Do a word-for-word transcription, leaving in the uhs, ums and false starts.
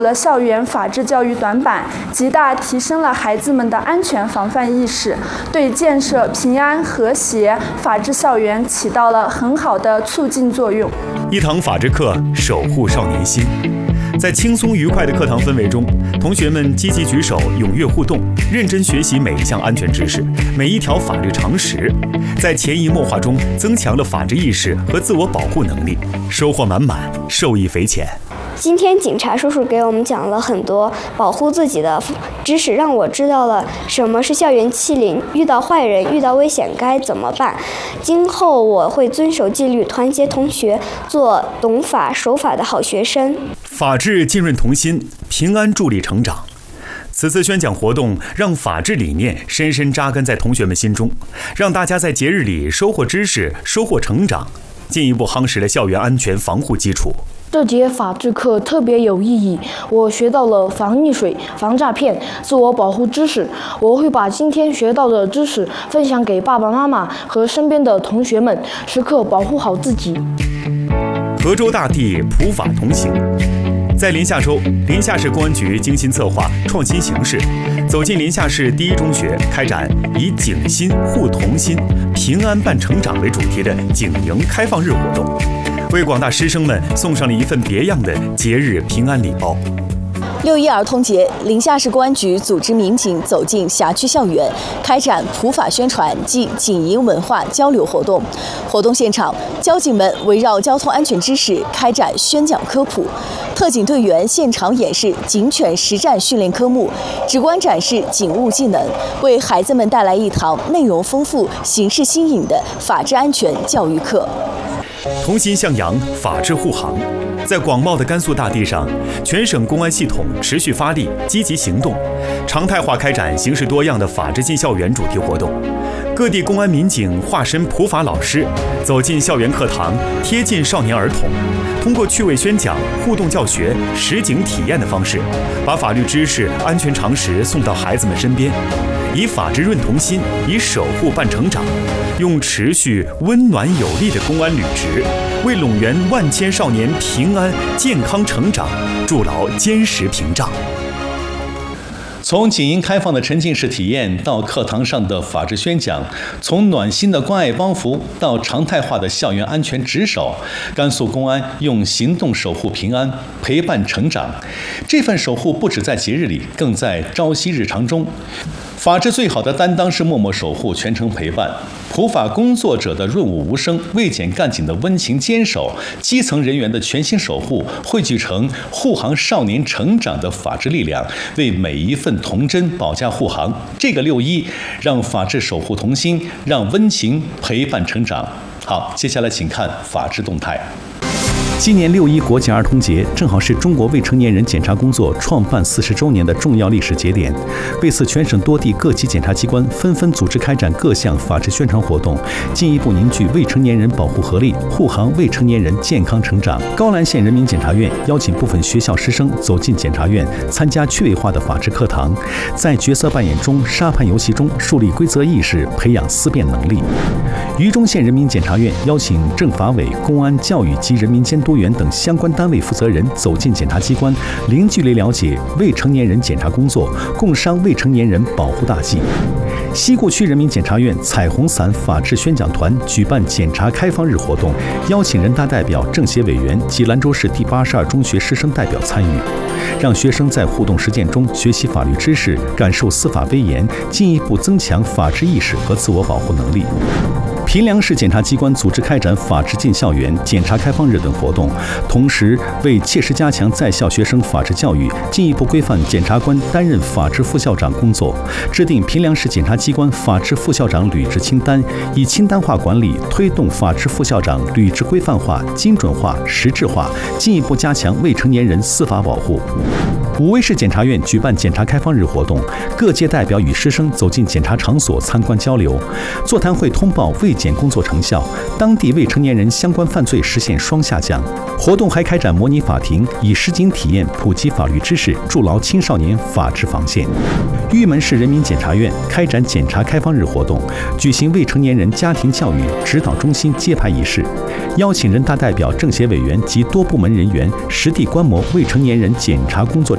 了校园法治教育短板，极大提升了孩子们的安全防范意识，对建设平安和谐法治校园起到了很好的促进作用。 一堂法治课，守护少年心。在轻松愉快的课堂氛围中，同学们积极举手，踊跃互动，认真学习每一项安全知识，每一条法律常识，在潜移默化中增强了法治意识和自我保护能力，收获满满，受益匪浅。 今天警察叔叔给我们讲了很多保护自己的知识，让我知道了什么是校园欺凌，遇到坏人、遇到危险该怎么办。今后我会遵守纪律，团结同学，做懂法守法的好学生。 法治浸润童心，平安助力成长。此次宣讲活动让法治理念深深扎根在同学们心中，让大家在节日里收获知识，收获成长，进一步夯实了校园安全防护基础。 这节法治课特别有意义，我学到了防溺水、防诈骗、自我保护知识。我会把今天学到的知识分享给爸爸妈妈和身边的同学们，时刻保护好自己。 河州大地普法同行。在临夏州，临夏市公安局精心策划、创新形式，走进临夏市第一中学，开展以警心护童心、平安伴成长为主题的警营开放日活动，为广大师生们送上了一份别样的节日平安礼包。 六一儿童节，临夏市公安局组织民警走进辖区校园，开展普法宣传暨警营文化交流活动。活动现场，交警们围绕交通安全知识开展宣讲科普，特警队员现场演示警犬实战训练科目，直观展示警务技能，为孩子们带来一堂内容丰富、形式新颖的法治安全教育课。 同心向阳，法治护航。在广袤的甘肃大地上，全省公安系统持续发力、积极行动，常态化开展形式多样的法治进校园主题活动。各地公安民警化身普法老师，走进校园课堂，贴近少年儿童，通过趣味宣讲、互动教学、实景体验的方式，把法律知识、安全常识送到孩子们身边，以法治润童心，以守护伴成长，用持续温暖有力的公安履职，为拢圆万千少年平安健康成长筑牢坚实屏障。 从警营开放的沉浸式体验到课堂上的法治宣讲，从暖心的关爱帮扶到常态化的校园安全值守，甘肃公安用行动守护平安，陪伴成长。这份守护不只在节日里，更在朝夕日常中。法治最好的担当是默默守护，全程陪伴。普法工作者的润物无声，未检干警的温情坚守，基层人员的全心守护，汇聚成护航少年成长的法治力量，为每一份童真保驾护航。这个六一，让法治守护童心，让温情陪伴成长。好，接下来请看法治动态。 今年六一国际儿童节正好是中国未成年人检察工作创办四十周年的重要历史节点。为此，全省多地各级检察机关纷纷组织开展各项法治宣传活动，进一步凝聚未成年人保护合力，护航未成年人健康成长。高兰县人民检察院邀请部分学校师生走进检察院，参加趣味化的法治课堂，在角色扮演中、沙盘游戏中树立规则意识，培养思辨能力。榆中县人民检察院邀请政法委、公安、教育及人民监督员等相关单位负责人走进检察机关，零距离了解未成年人检察工作，共商未成年人保护大计。西固区人民检察院彩虹伞法治宣讲团举办检察开放日活动，邀请人大代表、政协委员及兰州市第八十二中学师生代表参与，让学生在互动实践中学习法律知识，感受司法威严，进一步增强法治意识和自我保护能力。平凉市检察机关组织开展法治进校园、检察开放日等活动，同时为切实加强在校学生法治教育，进一步规范检察官担任法治副校长工作，制定平凉市检察机关法治副校长履职清单，以清单化管理推动法治副校长履职规范化、精准化、实质化，进一步加强未成年人司法保护。武威市检察院举办检察开放日活动，各界代表与师生走进检察场所参观交流，座谈会通报未检工作成效，当地未成年人相关犯罪实现双下降。活动还开展模拟法庭，以实景体验普及法律知识，筑牢青少年法治防线。玉门市人民检察院开展检察开放日活动，举行未成年人家庭教育指导中心揭牌仪式，邀请人大代表、政协委员及多部门人员实地观摩未成年人检察工作